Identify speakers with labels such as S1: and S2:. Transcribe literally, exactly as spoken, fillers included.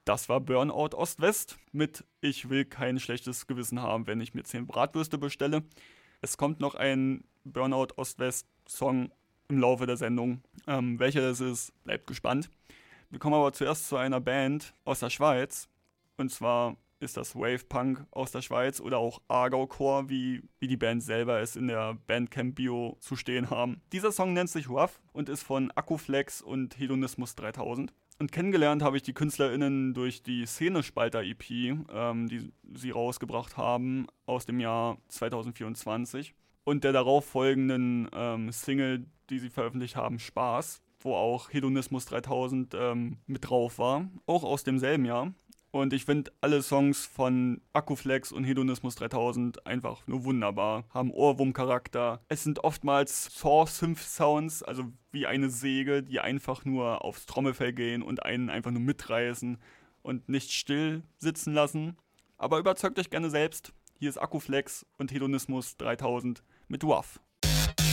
S1: Das war Burnout Ost-West mit Ich will kein schlechtes Gewissen haben, wenn ich mir zehn Bratwürste bestelle. Es kommt noch ein Burnout Ost-West-Song im Laufe der Sendung. Ähm, welcher das ist, bleibt gespannt. Wir kommen aber zuerst zu einer Band aus der Schweiz. Und zwar ist das Wave Punk aus der Schweiz oder auch Aargau-Core, wie, wie die Band selber es in der Bandcamp-Bio zu stehen haben. Dieser Song nennt sich Rough und ist von Akkuflex und Hedonismus dreitausend. Und kennengelernt habe ich die KünstlerInnen durch die Szenespalter-E P, ähm, die sie rausgebracht haben aus dem Jahr zwanzig vierundzwanzig. Und der darauf folgenden ähm, Single, die sie veröffentlicht haben, Spaß, wo auch Hedonismus dreitausend ähm, mit drauf war, auch aus demselben Jahr. Und ich finde alle Songs von Akkuflex und Hedonismus dreitausend einfach nur wunderbar. Haben Ohrwurm-Charakter. Es sind oftmals Saw-Synth-Sounds, also wie eine Säge, die einfach nur aufs Trommelfell gehen und einen einfach nur mitreißen und nicht still sitzen lassen. Aber überzeugt euch gerne selbst. Hier ist Akkuflex und Hedonismus dreitausend mit Waff.